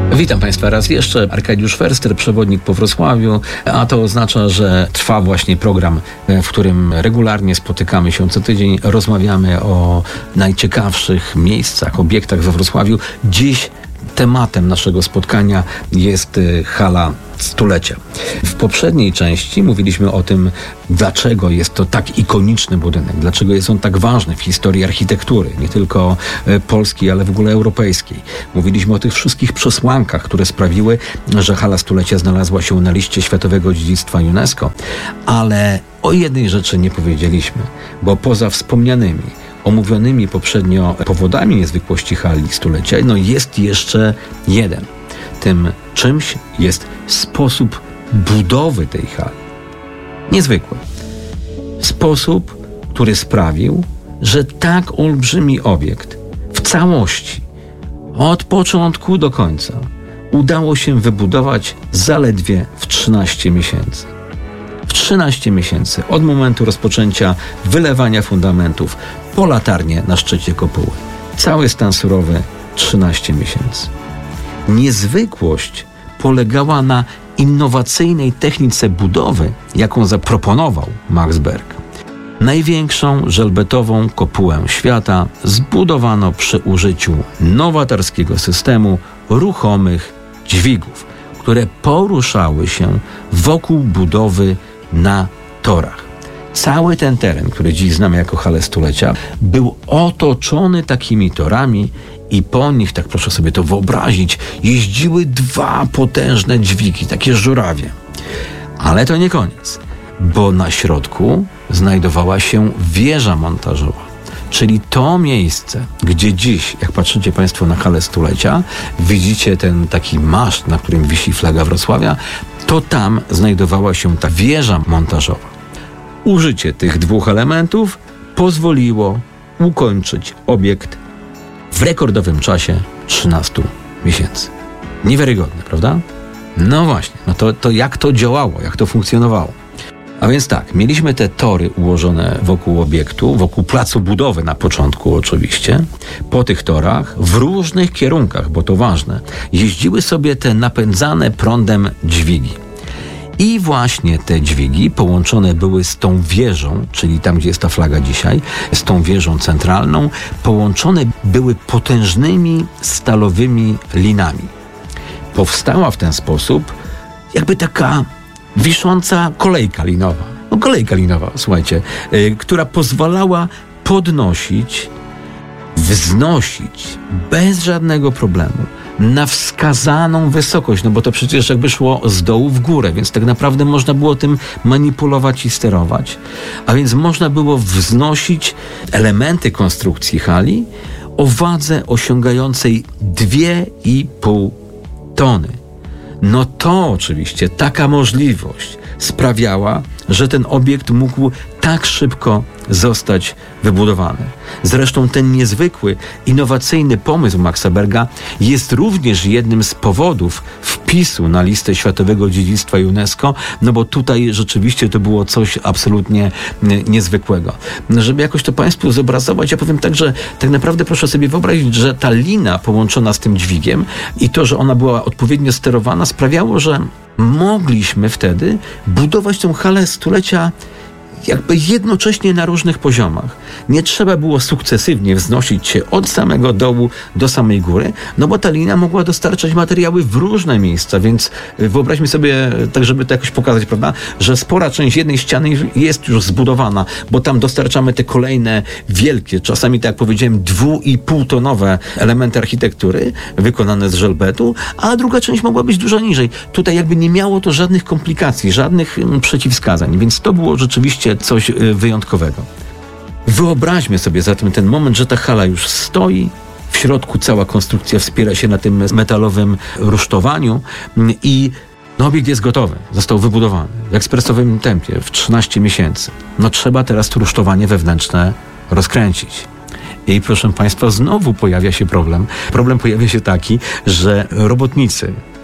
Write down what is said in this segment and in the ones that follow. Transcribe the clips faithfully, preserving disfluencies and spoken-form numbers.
Witam Państwa raz jeszcze. Arkadiusz Ferster, przewodnik po Wrocławiu, a to oznacza, że trwa właśnie program, w którym regularnie spotykamy się co tydzień, rozmawiamy o najciekawszych miejscach, obiektach we Wrocławiu. Dziś tematem naszego spotkania jest hala stulecia. W poprzedniej części mówiliśmy o tym, dlaczego jest to tak ikoniczny budynek, dlaczego jest on tak ważny w historii architektury, nie tylko polskiej, ale w ogóle europejskiej. Mówiliśmy o tych wszystkich przesłankach, które sprawiły, że hala stulecia znalazła się na liście Światowego Dziedzictwa UNESCO, ale o jednej rzeczy nie powiedzieliśmy, bo poza wspomnianymi omówionymi poprzednio powodami niezwykłości hali stulecia, no jest jeszcze jeden. Tym czymś jest sposób budowy tej hali. Niezwykły. Sposób, który sprawił, że tak olbrzymi obiekt w całości, od początku do końca, udało się wybudować zaledwie w trzynaście miesięcy. W trzynaście miesięcy od momentu rozpoczęcia wylewania fundamentów po latarnię na szczycie kopuły. Cały stan surowy trzynaście miesięcy. Niezwykłość polegała na innowacyjnej technice budowy, jaką zaproponował Max Berg. Największą żelbetową kopułę świata zbudowano przy użyciu nowatorskiego systemu ruchomych dźwigów, które poruszały się wokół budowy na torach. Cały ten teren, który dziś znamy jako halę stulecia, był otoczony takimi torami i po nich, tak proszę sobie to wyobrazić, jeździły dwa potężne dźwigi, takie żurawie. Ale to nie koniec, bo na środku znajdowała się wieża montażowa, czyli to miejsce, gdzie dziś, jak patrzycie Państwo na halę stulecia, widzicie ten taki maszt, na którym wisi flaga Wrocławia, to tam znajdowała się ta wieża montażowa. Użycie tych dwóch elementów pozwoliło ukończyć obiekt w rekordowym czasie trzynastu miesięcy. Niewiarygodne, prawda? No właśnie, no to, to jak to działało, jak to funkcjonowało? A więc tak, mieliśmy te tory ułożone wokół obiektu, wokół placu budowy na początku oczywiście. Po tych torach w różnych kierunkach, bo to ważne, jeździły sobie te napędzane prądem dźwigi. I właśnie te dźwigi połączone były z tą wieżą, czyli tam, gdzie jest ta flaga dzisiaj, z tą wieżą centralną, połączone były potężnymi stalowymi linami. Powstała w ten sposób jakby taka wisząca kolejka linowa. No kolejka linowa, słuchajcie, yy, która pozwalała podnosić, wznosić bez żadnego problemu na wskazaną wysokość, no bo to przecież jakby szło z dołu w górę, więc tak naprawdę można było tym manipulować i sterować. A więc można było wznosić elementy konstrukcji hali o wadze osiągającej dwie i pół tony. No to oczywiście taka możliwość sprawiała, że ten obiekt mógł tak szybko zostać wybudowany. Zresztą ten niezwykły, innowacyjny pomysł Maxa Berga jest również jednym z powodów wpisu na listę Światowego Dziedzictwa UNESCO, no bo tutaj rzeczywiście to było coś absolutnie niezwykłego. Żeby jakoś to Państwu zobrazować, ja powiem tak, że tak naprawdę proszę sobie wyobrazić, że ta lina połączona z tym dźwigiem i to, że ona była odpowiednio sterowana, sprawiało, że mogliśmy wtedy budować tą halę stulecia jakby jednocześnie na różnych poziomach. Nie trzeba było sukcesywnie wznosić się od samego dołu do samej góry, no bo ta linia mogła dostarczać materiały w różne miejsca, więc wyobraźmy sobie, tak żeby to jakoś pokazać, prawda, że spora część jednej ściany jest już zbudowana, bo tam dostarczamy te kolejne wielkie, czasami tak jak powiedziałem, dwu i pół tonowe elementy architektury wykonane z żelbetu, a druga część mogła być dużo niżej. Tutaj jakby nie miało to żadnych komplikacji, żadnych przeciwwskazań, więc to było rzeczywiście coś wyjątkowego. Wyobraźmy sobie zatem ten moment, że ta hala już stoi, w środku cała konstrukcja wspiera się na tym metalowym rusztowaniu i no, obiekt jest gotowy, został wybudowany w ekspresowym tempie, w trzynaście miesięcy. No trzeba teraz to rusztowanie wewnętrzne rozkręcić. I proszę Państwa, znowu pojawia się problem. Problem pojawia się taki, że robotnicy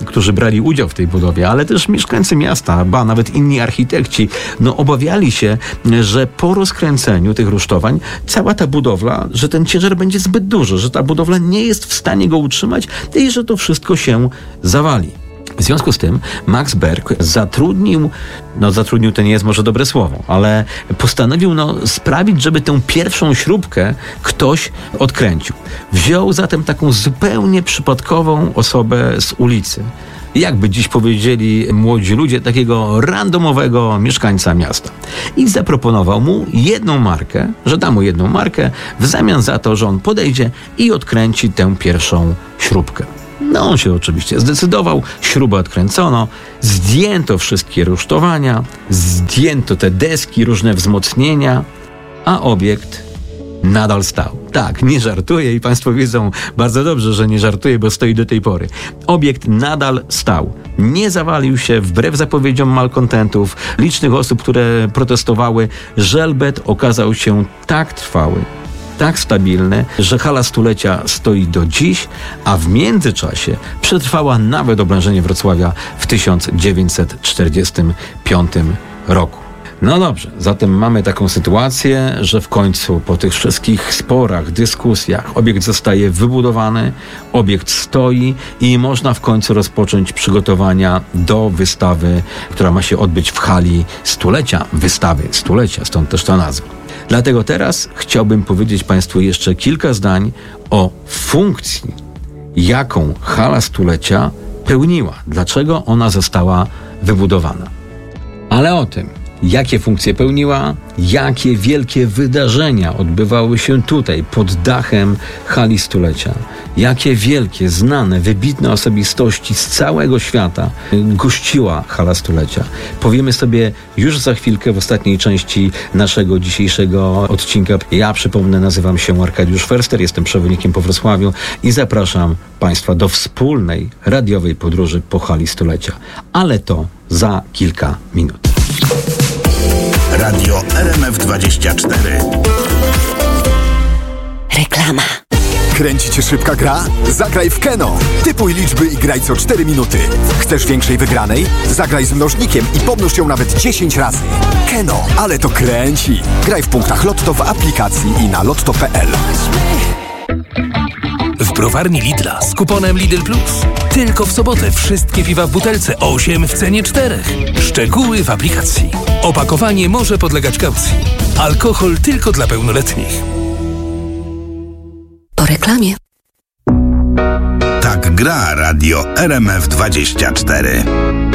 którzy brali udział w tej budowie, ale też mieszkańcy miasta, ba, nawet inni architekci, no obawiali się, że po rozkręceniu tych rusztowań cała ta budowla, że ten ciężar będzie zbyt duży, że ta budowla nie jest w stanie go utrzymać i że to wszystko się zawali. W związku z tym Max Berg zatrudnił, no zatrudnił to nie jest może dobre słowo, ale postanowił no, sprawić, żeby tę pierwszą śrubkę ktoś odkręcił. Wziął zatem taką zupełnie przypadkową osobę z ulicy. Jakby dziś powiedzieli młodzi ludzie, takiego randomowego mieszkańca miasta. I zaproponował mu jedną markę, że da mu jedną markę w zamian za to, że on podejdzie i odkręci tę pierwszą śrubkę. No on się oczywiście zdecydował, śrubę odkręcono, zdjęto wszystkie rusztowania, zdjęto te deski, różne wzmocnienia, a obiekt nadal stał. Tak, nie żartuję i Państwo wiedzą bardzo dobrze, że nie żartuję, bo stoi do tej pory. Obiekt nadal stał. Nie zawalił się wbrew zapowiedziom malkontentów, licznych osób, które protestowały. Żelbet okazał się tak trwały, tak stabilny, że hala stulecia stoi do dziś, a w międzyczasie przetrwała nawet oblężenie Wrocławia w tysiąc dziewięćset czterdziestym piątym roku. No dobrze, zatem mamy taką sytuację, że w końcu po tych wszystkich sporach, dyskusjach obiekt zostaje wybudowany, obiekt stoi i można w końcu rozpocząć przygotowania do wystawy, która ma się odbyć w hali stulecia, wystawy stulecia, stąd też ta nazwa. Dlatego teraz chciałbym powiedzieć Państwu jeszcze kilka zdań o funkcji, jaką hala stulecia pełniła, dlaczego ona została wybudowana. Ale o tym, jakie funkcje pełniła, jakie wielkie wydarzenia odbywały się tutaj, pod dachem hali stulecia, jakie wielkie, znane, wybitne osobistości z całego świata gościła hala stulecia. Powiemy sobie już za chwilkę w ostatniej części naszego dzisiejszego odcinka. Ja przypomnę, nazywam się Arkadiusz Förster, jestem przewodnikiem po Wrocławiu i zapraszam Państwa do wspólnej radiowej podróży po hali stulecia. Ale to za kilka minut. Radio R M F dwadzieścia cztery. Reklama. Kręci cię szybka gra? Zagraj w Keno. Typuj liczby i graj co cztery minuty. Chcesz większej wygranej? Zagraj z mnożnikiem i pomnóż ją nawet dziesięć razy. Keno, ale to kręci. Graj w punktach Lotto w aplikacji i na lotto kropka p l. W browarni Lidla z kuponem Lidl Plus. Tylko w sobotę wszystkie piwa w butelce osiem w cenie czterech. Szczegóły w aplikacji. Opakowanie może podlegać kaucji. Alkohol tylko dla pełnoletnich. Po reklamie. Tak gra Radio R M F dwadzieścia cztery.